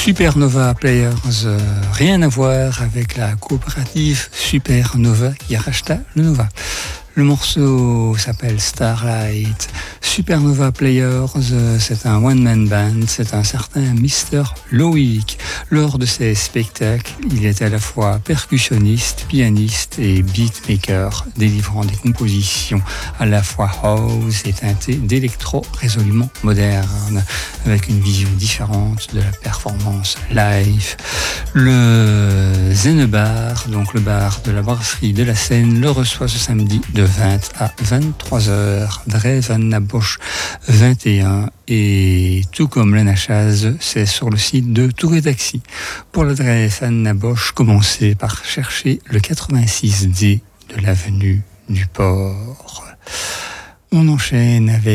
Supernova Players, rien à voir avec la coopérative Supernova qui racheta le Nova. Le morceau s'appelle Starlight. Supernova Players, c'est un one-man band, c'est un certain Mr. Loïc. Lors de ses spectacles, il est à la fois percussionniste, pianiste et beatmaker, délivrant des compositions à la fois house et teintées d'électro résolument moderne, avec une vision différente de la performance live. Le Zenebar, donc le bar de la brasserie de la Seine, le reçoit ce samedi de 20 à 23h, Dres Van Nabosch 21, et tout comme la Nachaz, c'est sur le site de Tour et Taxi. Pour le Dres Van Nabosch, commencez par chercher le 86D de l'avenue du Port. On enchaîne avec